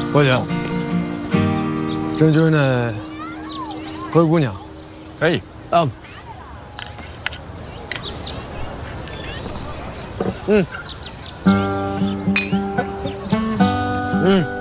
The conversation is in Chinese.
伙计，这就是那灰姑娘。 哎， 啊。嗯。